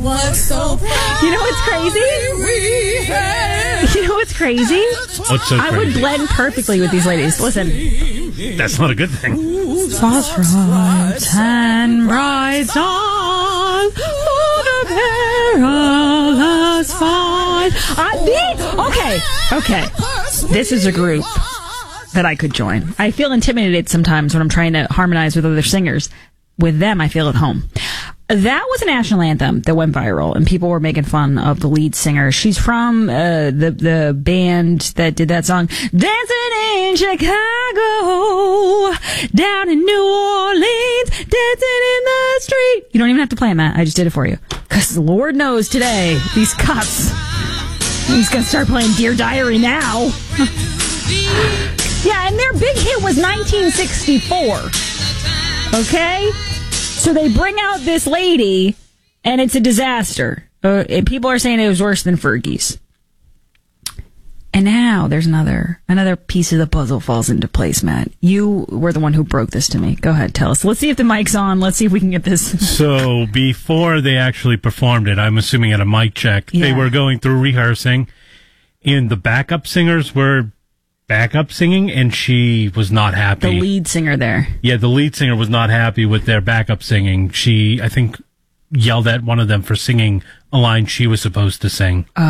was so proud. You know what's crazy? You know what's crazy? What's so crazy? I would blend perfectly with these ladies. Listen. That's not a good thing. Phosphorites and bright stars for the perilous fight. Okay. This is a group that I could join. I feel intimidated sometimes when I'm trying to harmonize with other singers. With them, I feel at home. That was a national anthem that went viral, and people were making fun of the lead singer. She's from the band that did that song, Dancing in Chicago, down in New Orleans, dancing in the street. You don't even have to play them, Matt. I just did it for you. Because Lord knows today, these cuts, he's going to start playing Dear Diary now. Yeah, and their big hit was 1964. Okay? So they bring out this lady, and it's a disaster. And people are saying it was worse than Fergie's. And now there's another piece of the puzzle falls into place, Matt. You were the one who broke this to me. Go ahead, tell us. Let's see if the mic's on. Let's see if we can get this. So before they actually performed it, I'm assuming at a mic check, They were going through rehearsing, and the backup singers were backup singing, and she was not happy. The lead singer there. Yeah, the lead singer was not happy with their backup singing. She, I think, yelled at one of them for singing a line she was supposed to sing.